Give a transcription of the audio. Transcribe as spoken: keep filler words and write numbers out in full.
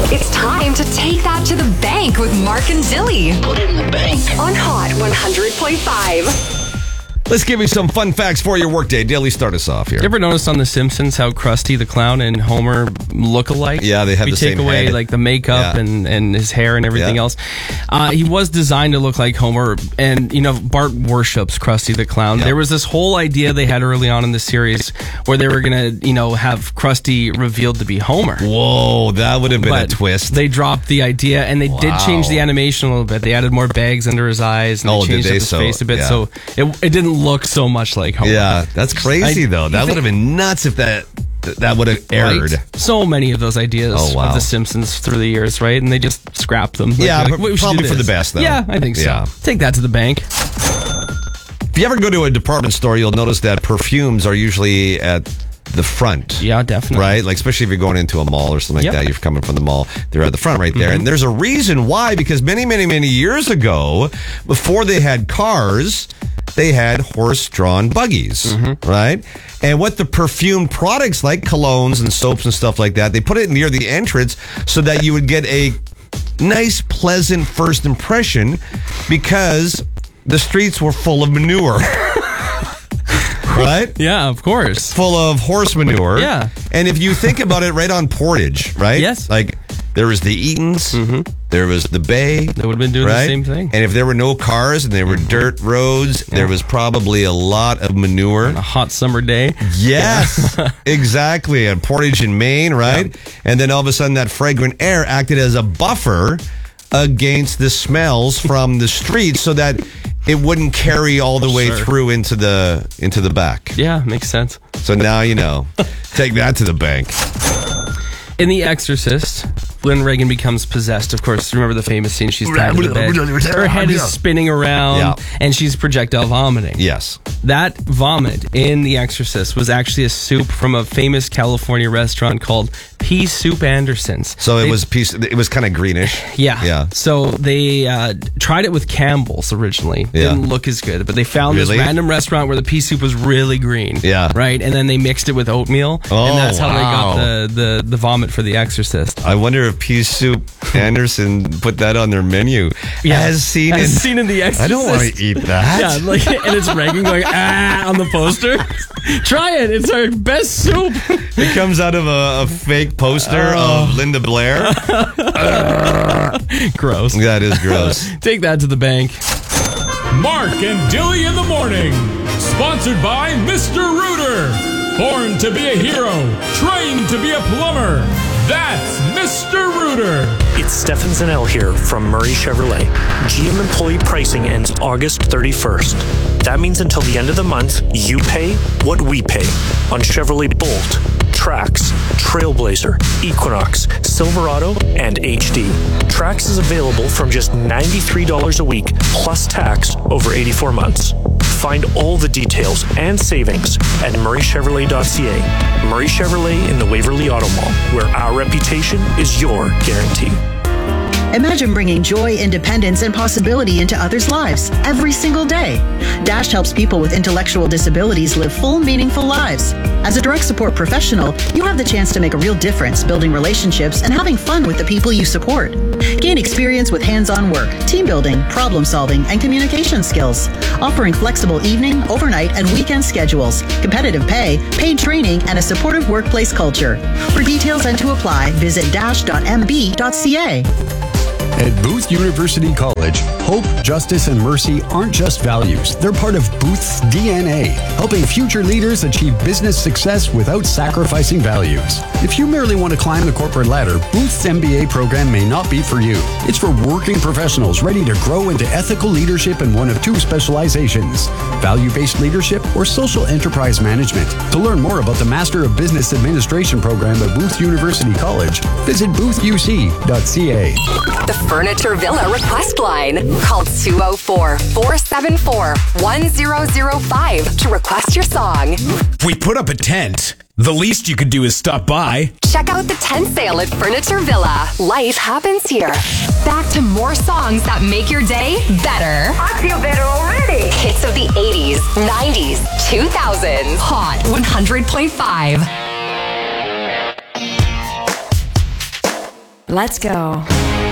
It's time to take that to the bank with Mark and Dilly. Put it in the bank. On Hot one hundred point five. Let's give you some fun facts for your workday. Daily, start us off here. You ever notice on The Simpsons how Krusty the Clown and Homer look alike? Yeah, they have if the you take same away head. like the makeup Yeah. and, and his hair and everything Yeah. else. Uh, he was designed to look like Homer, and you know Bart worships Krusty the Clown. Yeah. There was this whole idea they had early on in the series where they were gonna, you know, have Krusty revealed to be Homer. Whoa, that would have been But a twist. They dropped the idea, and they did Wow. change the animation a little bit. They added more bags under his eyes, and Oh, they did changed they? up his So, face a bit, yeah. so it, it didn't look so much like Homer. Yeah, that's crazy, I- though. That would have been nuts if that that would have aired. Right? So many of those ideas Oh, wow. of The Simpsons through the years, right? And they just scrapped them. Like, Yeah, like, but we should probably do for this. the best, though. Yeah, I think so. Yeah. Take that to the bank. If you ever go to a department store, you'll notice that perfumes are usually at the front. Yeah, definitely. Right? Like, especially if you're going into a mall or something Yep. like that, you're coming from the mall, they're at the front right there. And there's a reason why, because many, many, many years ago, before they had cars, they had horse-drawn buggies, right? And what the perfume products like colognes and soaps and stuff like that, they put it near the entrance so that you would get a nice, pleasant first impression because the streets were full of manure. Right? Yeah, of course. Full of horse manure. Yeah. And if you think about it, right on Portage, right? Yes. Like, there was the Eatons, there was the Bay. They would have been doing right? the same thing. And if there were no cars and there were dirt roads, there was probably a lot of manure. A hot summer day. Yes, exactly. And Portage in Maine, right? And then all of a sudden that fragrant air acted as a buffer against the smells from the streets so that it wouldn't carry all the way Sure. through into the into the back. Yeah, makes sense. So now you know. Take that to the bank. In The Exorcist, when Reagan becomes possessed, of course, remember the famous scene? She's tied to the bed. Her head is spinning around, Yeah. and she's projectile vomiting. Yes. That vomit in The Exorcist was actually a soup from a famous California restaurant called Pea Soup Anderson's. So it They- was piece. It was kind of greenish. Yeah. Yeah. So they uh, tried it with Campbell's originally. Yeah. Didn't look as good, but they found Really? this random restaurant where the pea soup was really green. Yeah. Right? And then they mixed it with oatmeal. Oh, and that's how wow. they got the, the, the vomit for The Exorcist. I wonder if Pea Soup Anderson put that on their menu. As seen As in. seen in The Exorcist. I don't want to eat that. Yeah, like, and it's Reagan going, ah, on the poster. Try it. It's our best soup. It comes out of a, a fake poster Oh. of Linda Blair. Gross. That is gross. Take that to the bank. Mark and Dilly in the morning. Sponsored by Mister Rooter. Born to be a hero, trained to be a plumber. That's Mister Rooter. It's Stefan Zanel here from Murray Chevrolet. G M employee pricing ends August thirty-first. That means until the end of the month, you pay what we pay on Chevrolet Bolt, Trax, Trailblazer, Equinox, Silverado, and H D. Trax is available from just ninety-three dollars a week plus tax over eighty-four months. Find all the details and savings at murray chevrolet dot c a. Murray Chevrolet in the Waverly Auto Mall, where our reputation is your guarantee. Imagine bringing joy, independence, and possibility into others' lives every single day. Dash helps people with intellectual disabilities live full, meaningful lives. As a direct support professional, you have the chance to make a real difference building relationships and having fun with the people you support. Gain experience with hands-on work, team building, problem solving, and communication skills. Offering flexible evening, overnight, and weekend schedules, competitive pay, paid training, and a supportive workplace culture. For details and to apply, visit dash dot m b dot c a. At Booth University College, hope, justice, and mercy aren't just values. They're part of Booth's D N A, helping future leaders achieve business success without sacrificing values. If you merely want to climb the corporate ladder, Booth's M B A program may not be for you. It's for working professionals ready to grow into ethical leadership in one of two specializations, value-based leadership or social enterprise management. To learn more about the Master of Business Administration program at Booth University College, visit booth u c dot c a. The Furniture Villa request line. Call two oh four, four seven four, one zero zero five to request your song. We put up a tent. The least you could do is stop by. Check out the tent sale at Furniture Villa. Life happens here. Back to more songs that make your day better. I feel better already. Hits of the eighties, nineties, two thousands. Hot one hundred point five. Let's go.